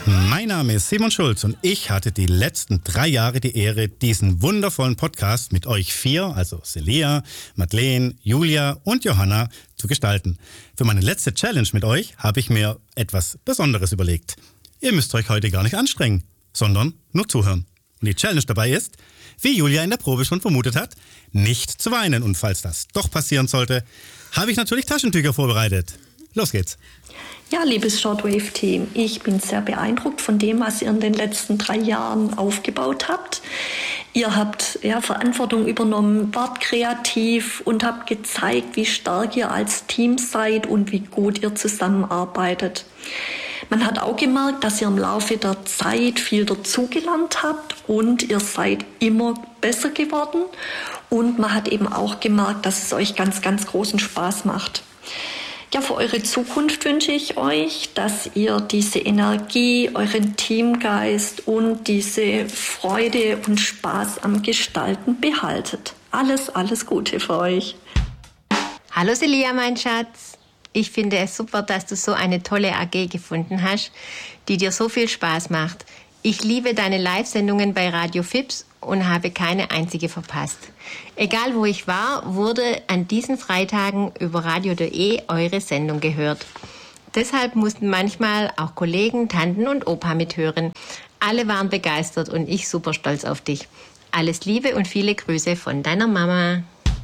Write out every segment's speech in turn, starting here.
Mein Name ist Simon Schulz und ich hatte die letzten 3 Jahre die Ehre, diesen wundervollen Podcast mit euch 4, also Celia, Madeleine, Julia und Johanna, zu gestalten. Für meine letzte Challenge mit euch habe ich mir etwas Besonderes überlegt. Ihr müsst euch heute gar nicht anstrengen, sondern nur zuhören. Und die Challenge dabei ist, wie Julia in der Probe schon vermutet hat, nicht zu weinen. Und falls das doch passieren sollte, habe ich natürlich Taschentücher vorbereitet. Los geht's. Ja, liebes Shortwave-Team, ich bin sehr beeindruckt von dem, was ihr in den letzten 3 Jahren aufgebaut habt. Ihr habt Verantwortung übernommen, wart kreativ und habt gezeigt, wie stark ihr als Team seid und wie gut ihr zusammenarbeitet. Man hat auch gemerkt, dass ihr im Laufe der Zeit viel dazugelernt habt und ihr seid immer besser geworden. Und man hat eben auch gemerkt, dass es euch ganz, ganz großen Spaß macht. Ja, für eure Zukunft wünsche ich euch, dass ihr diese Energie, euren Teamgeist und diese Freude und Spaß am Gestalten behaltet. Alles, alles Gute für euch. Hallo Celia, mein Schatz. Ich finde es super, dass du so eine tolle AG gefunden hast, die dir so viel Spaß macht. Ich liebe deine Live-Sendungen bei Radio Fips und habe keine einzige verpasst. Egal wo ich war, wurde an diesen Freitagen über radio.de eure Sendung gehört. Deshalb mussten manchmal auch Kollegen, Tanten und Opa mithören. Alle waren begeistert und ich super stolz auf dich. Alles Liebe und viele Grüße von deiner Mama.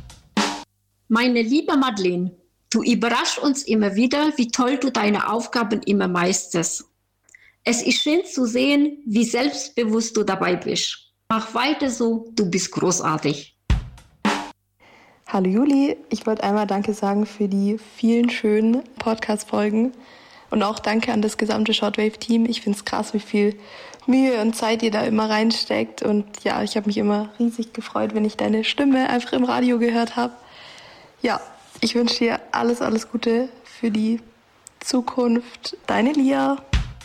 Meine liebe Madeleine, du überraschst uns immer wieder, wie toll du deine Aufgaben immer meisterst. Es ist schön zu sehen, wie selbstbewusst du dabei bist. Mach weiter so, du bist großartig. Hallo Juli, ich wollte einmal Danke sagen für die vielen schönen Podcast-Folgen und auch Danke an das gesamte Shortwave-Team. Ich finde es krass, wie viel Mühe und Zeit ihr da immer reinsteckt und ja, ich habe mich immer riesig gefreut, wenn ich deine Stimme einfach im Radio gehört habe. Ja, ich wünsche dir alles, alles Gute für die Zukunft. Deine Lia.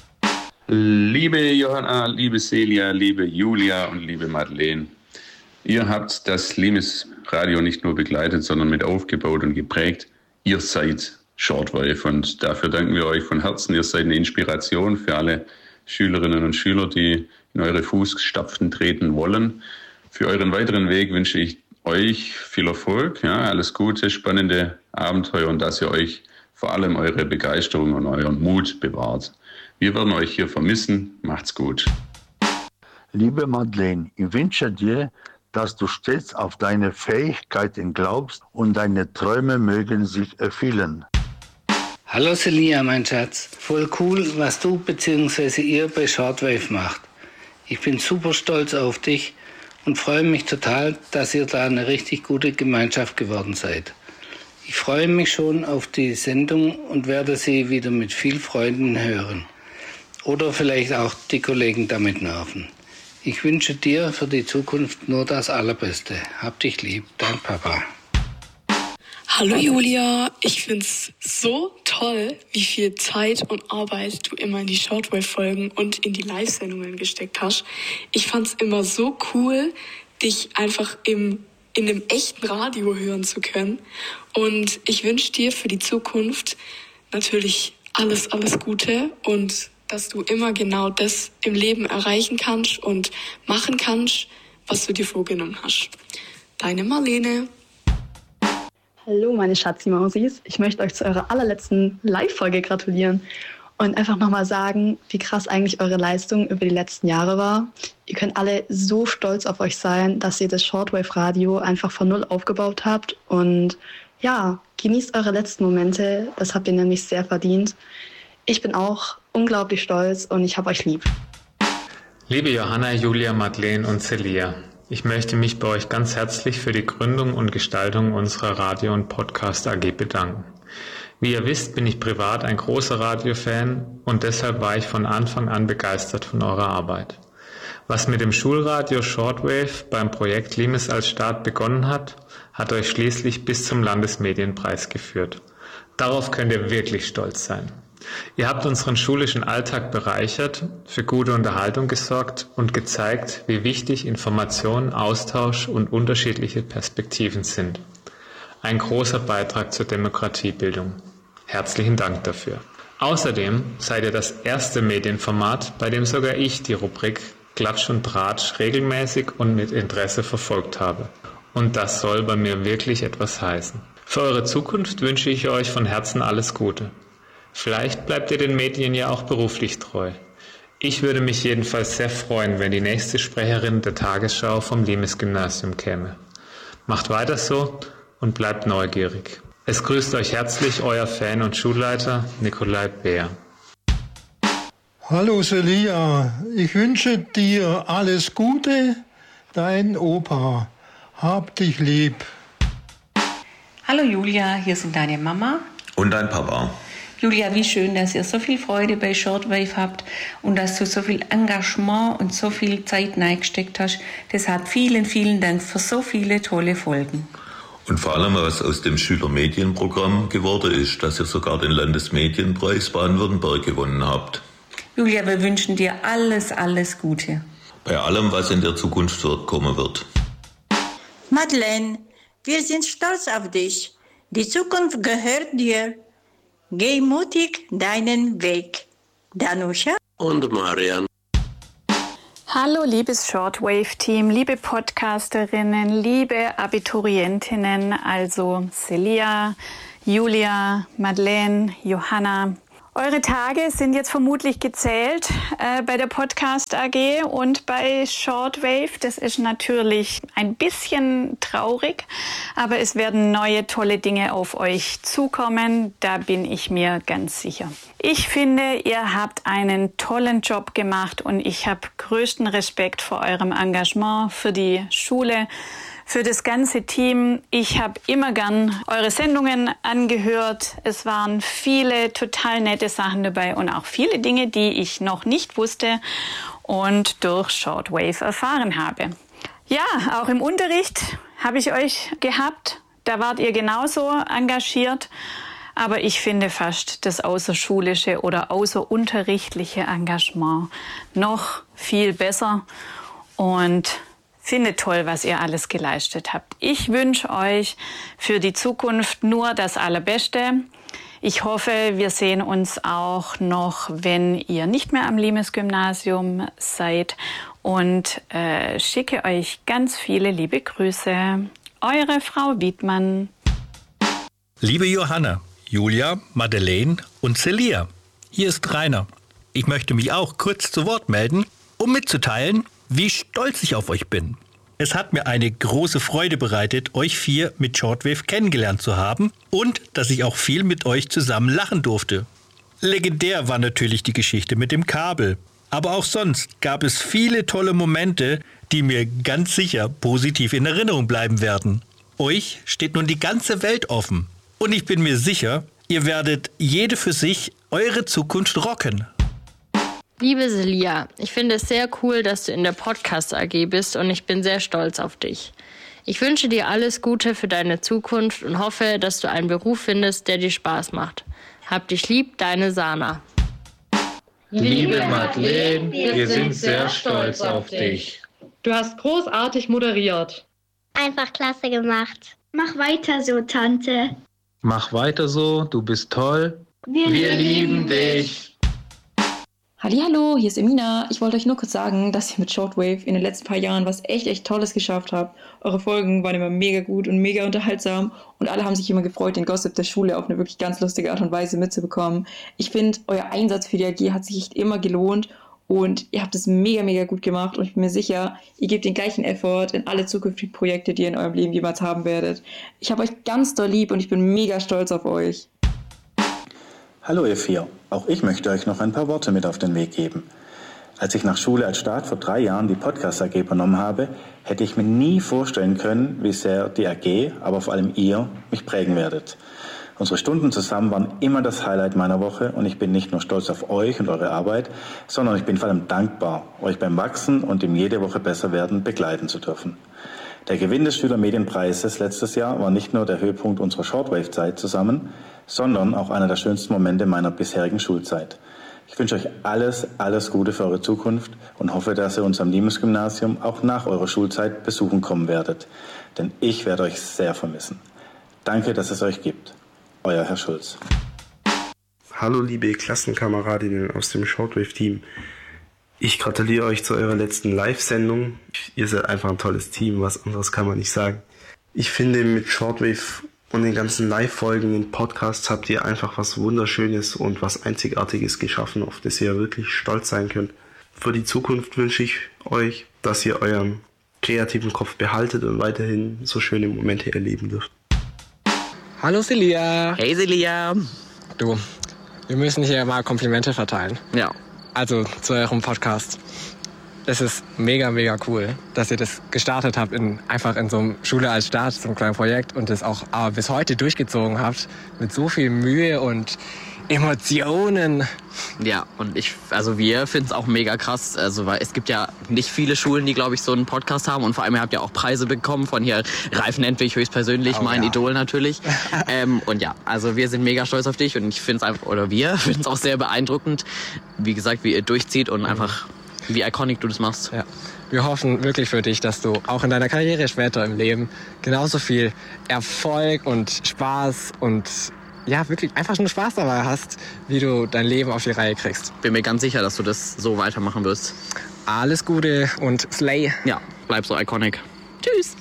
Liebe Johanna, liebe Celia, liebe Julia und liebe Madeleine, ihr habt das Limes Radio nicht nur begleitet, sondern mit aufgebaut und geprägt. Ihr seid Shortwave und dafür danken wir euch von Herzen. Ihr seid eine Inspiration für alle Schülerinnen und Schüler, die in eure Fußstapfen treten wollen. Für euren weiteren Weg wünsche ich euch viel Erfolg, alles Gute, spannende Abenteuer und dass ihr euch vor allem eure Begeisterung und euren Mut bewahrt. Wir werden euch hier vermissen. Macht's gut. Liebe Madeleine, ich wünsche dir, dass du stets auf deine Fähigkeiten glaubst und deine Träume mögen sich erfüllen. Hallo Celia, mein Schatz. Voll cool, was du bzw. ihr bei Shortwave macht. Ich bin super stolz auf dich und freue mich total, dass ihr da eine richtig gute Gemeinschaft geworden seid. Ich freue mich schon auf die Sendung und werde sie wieder mit viel Freunden hören. Oder vielleicht auch die Kollegen damit nerven. Ich wünsche dir für die Zukunft nur das Allerbeste. Hab dich lieb, dein Papa. Hallo Julia, ich find's so toll, wie viel Zeit und Arbeit du immer in die Shortwave-Folgen und in die Live-Sendungen gesteckt hast. Ich fand's immer so cool, dich einfach in einem echten Radio hören zu können. Und ich wünsche dir für die Zukunft natürlich alles, alles Gute und dass du immer genau das im Leben erreichen kannst und machen kannst, was du dir vorgenommen hast. Deine Marlene. Hallo meine Schatzi-Mausis, ich möchte euch zu eurer allerletzten Live-Folge gratulieren und einfach nochmal sagen, wie krass eigentlich eure Leistung über die letzten Jahre war. Ihr könnt alle so stolz auf euch sein, dass ihr das Shortwave-Radio einfach von null aufgebaut habt und ja, genießt eure letzten Momente, das habt ihr nämlich sehr verdient. Ich bin auch unglaublich stolz und ich habe euch lieb. Liebe Johanna, Julia, Madeleine und Celia, ich möchte mich bei euch ganz herzlich für die Gründung und Gestaltung unserer Radio- und Podcast AG bedanken. Wie ihr wisst, bin ich privat ein großer Radiofan und deshalb war ich von Anfang an begeistert von eurer Arbeit. Was mit dem Schulradio Shortwave beim Projekt Limes als Start begonnen hat, hat euch schließlich bis zum Landesmedienpreis geführt. Darauf könnt ihr wirklich stolz sein. Ihr habt unseren schulischen Alltag bereichert, für gute Unterhaltung gesorgt und gezeigt, wie wichtig Information, Austausch und unterschiedliche Perspektiven sind. Ein großer Beitrag zur Demokratiebildung. Herzlichen Dank dafür. Außerdem seid ihr das erste Medienformat, bei dem sogar ich die Rubrik Klatsch und Tratsch regelmäßig und mit Interesse verfolgt habe. Und das soll bei mir wirklich etwas heißen. Für eure Zukunft wünsche ich euch von Herzen alles Gute. Vielleicht bleibt ihr den Medien ja auch beruflich treu. Ich würde mich jedenfalls sehr freuen, wenn die nächste Sprecherin der Tagesschau vom Limes-Gymnasium käme. Macht weiter so und bleibt neugierig. Es grüßt euch herzlich euer Fan und Schulleiter Nikolai Beer. Hallo Celia, ich wünsche dir alles Gute, dein Opa. Hab dich lieb. Hallo Julia, hier sind deine Mama. Und dein Papa. Julia, wie schön, dass ihr so viel Freude bei Shortwave habt und dass du so viel Engagement und so viel Zeit reingesteckt hast. Deshalb vielen, vielen Dank für so viele tolle Folgen. Und vor allem, was aus dem Schülermedienprogramm geworden ist, dass ihr sogar den Landesmedienpreis Baden-Württemberg gewonnen habt. Julia, wir wünschen dir alles, alles Gute. Bei allem, was in der Zukunft kommen wird. Madeleine, wir sind stolz auf dich. Die Zukunft gehört dir. Geh mutig deinen Weg. Danusha und Marian. Hallo liebes Shortwave-Team, liebe Podcasterinnen, liebe Abiturientinnen, also Celia, Julia, Madeleine, Johanna. Eure Tage sind jetzt vermutlich gezählt bei der Podcast AG und bei Shortwave. Das ist natürlich ein bisschen traurig, aber es werden neue tolle Dinge auf euch zukommen. Da bin ich mir ganz sicher. Ich finde, ihr habt einen tollen Job gemacht und ich habe größten Respekt vor eurem Engagement, für die Schule, für das ganze Team. Ich habe immer gern eure Sendungen angehört. Es waren viele total nette Sachen dabei und auch viele Dinge, die ich noch nicht wusste und durch Shortwave erfahren habe. Ja, auch im Unterricht habe ich euch gehabt. Da wart ihr genauso engagiert. Aber ich finde fast das außerschulische oder außerunterrichtliche Engagement noch viel besser und finde toll, was ihr alles geleistet habt. Ich wünsche euch für die Zukunft nur das Allerbeste. Ich hoffe, wir sehen uns auch noch, wenn ihr nicht mehr am Limes-Gymnasium seid und schicke euch ganz viele liebe Grüße. Eure Frau Wiedmann. Liebe Johanna, Julia, Madeleine und Celia, hier ist Rainer. Ich möchte mich auch kurz zu Wort melden, um mitzuteilen, wie stolz ich auf euch bin. Es hat mir eine große Freude bereitet, euch 4 mit Shortwave kennengelernt zu haben und dass ich auch viel mit euch zusammen lachen durfte. Legendär war natürlich die Geschichte mit dem Kabel. Aber auch sonst gab es viele tolle Momente, die mir ganz sicher positiv in Erinnerung bleiben werden. Euch steht nun die ganze Welt offen. Und ich bin mir sicher, ihr werdet jede für sich eure Zukunft rocken. Liebe Celia, ich finde es sehr cool, dass du in der Podcast AG bist und ich bin sehr stolz auf dich. Ich wünsche dir alles Gute für deine Zukunft und hoffe, dass du einen Beruf findest, der dir Spaß macht. Hab dich lieb, deine Sana. Liebe Madeleine, wir sind sehr stolz auf dich. Du hast großartig moderiert. Einfach klasse gemacht. Mach weiter so, Tante. Mach weiter so, du bist toll. Wir lieben dich. Hallihallo, hier ist Emina. Ich wollte euch nur kurz sagen, dass ihr mit Shortwave in den letzten paar Jahren was echt Tolles geschafft habt. Eure Folgen waren immer mega gut und mega unterhaltsam und alle haben sich immer gefreut, den Gossip der Schule auf eine wirklich ganz lustige Art und Weise mitzubekommen. Ich finde, euer Einsatz für die AG hat sich echt immer gelohnt und ihr habt es mega gut gemacht und ich bin mir sicher, ihr gebt den gleichen Effort in alle zukünftigen Projekte, die ihr in eurem Leben jemals haben werdet. Ich habe euch ganz doll lieb und ich bin mega stolz auf euch. Hallo ihr 4, auch ich möchte euch noch ein paar Worte mit auf den Weg geben. Als ich nach Schule als Start vor 3 Jahren die Podcast AG übernommen habe, hätte ich mir nie vorstellen können, wie sehr die AG, aber vor allem ihr, mich prägen werdet. Unsere Stunden zusammen waren immer das Highlight meiner Woche und ich bin nicht nur stolz auf euch und eure Arbeit, sondern ich bin vor allem dankbar, euch beim Wachsen und im jede Woche besser werden begleiten zu dürfen. Der Gewinn des Schülermedienpreises letztes Jahr war nicht nur der Höhepunkt unserer Shortwave-Zeit zusammen, sondern auch einer der schönsten Momente meiner bisherigen Schulzeit. Ich wünsche euch alles Gute für eure Zukunft und hoffe, dass ihr uns am Limes-Gymnasium auch nach eurer Schulzeit besuchen kommen werdet. Denn ich werde euch sehr vermissen. Danke, dass es euch gibt. Euer Herr Schulz. Hallo liebe Klassenkameradinnen aus dem Shortwave-Team. Ich gratuliere euch zu eurer letzten Live-Sendung. Ihr seid einfach ein tolles Team, was anderes kann man nicht sagen. Ich finde, mit Shortwave und den ganzen Live-Folgen in Podcasts habt ihr einfach was Wunderschönes und was Einzigartiges geschaffen, auf das ihr wirklich stolz sein könnt. Für die Zukunft wünsche ich euch, dass ihr euren kreativen Kopf behaltet und weiterhin so schöne Momente erleben dürft. Hallo Celia. Hey Celia. Du, wir müssen hier mal Komplimente verteilen. Ja. Also zu eurem Podcast. Es ist mega, mega cool, dass ihr das gestartet habt, einfach in so einem Schule als Start, so einem kleinen Projekt und das auch bis heute durchgezogen habt mit so viel Mühe und Emotionen. Ja, und wir finden es auch mega krass, weil es gibt ja nicht viele Schulen, die, glaube ich, so einen Podcast haben und vor allem, ihr habt ja auch Preise bekommen von hier Ralf Nentwig höchstpersönlich, mein Idol natürlich. Und ja, also wir sind mega stolz auf dich und ich finde es einfach, oder wir finden es auch sehr beeindruckend, wie gesagt, wie ihr durchzieht und einfach wie iconic du das machst. Ja. Wir hoffen wirklich für dich, dass du auch in deiner Karriere später im Leben genauso viel Erfolg und Spaß und ja, wirklich einfach nur Spaß dabei hast, wie du dein Leben auf die Reihe kriegst. Bin mir ganz sicher, dass du das so weitermachen wirst. Alles Gute und Slay. Ja, bleib so iconic. Tschüss.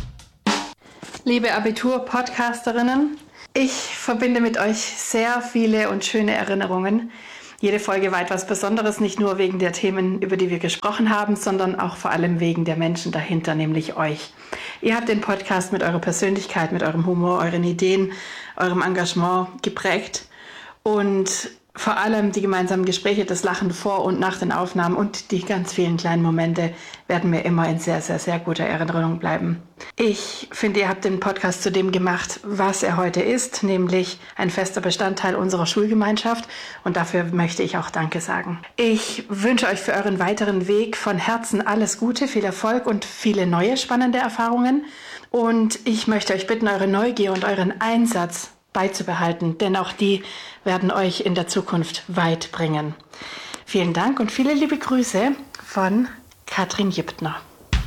Liebe Abitur-Podcasterinnen, ich verbinde mit euch sehr viele und schöne Erinnerungen. Jede Folge war etwas Besonderes, nicht nur wegen der Themen, über die wir gesprochen haben, sondern auch vor allem wegen der Menschen dahinter, nämlich euch. Ihr habt den Podcast mit eurer Persönlichkeit, mit eurem Humor, euren Ideen, eurem Engagement geprägt und vor allem die gemeinsamen Gespräche, das Lachen vor und nach den Aufnahmen und die ganz vielen kleinen Momente werden mir immer in sehr, sehr, sehr guter Erinnerung bleiben. Ich finde, ihr habt den Podcast zu dem gemacht, was er heute ist, nämlich ein fester Bestandteil unserer Schulgemeinschaft und dafür möchte ich auch Danke sagen. Ich wünsche euch für euren weiteren Weg von Herzen alles Gute, viel Erfolg und viele neue spannende Erfahrungen und ich möchte euch bitten, eure Neugier und euren Einsatz beizubehalten, denn auch die werden euch in der Zukunft weit bringen. Vielen Dank und viele liebe Grüße von Katrin Jübtner.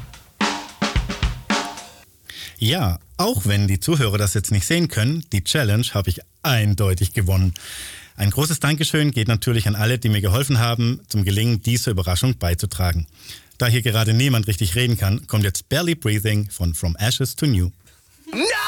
Ja, auch wenn die Zuhörer das jetzt nicht sehen können, die Challenge habe ich eindeutig gewonnen. Ein großes Dankeschön geht natürlich an alle, die mir geholfen haben, zum Gelingen dieser Überraschung beizutragen. Da hier gerade niemand richtig reden kann, kommt jetzt Barely Breathing von From Ashes to New.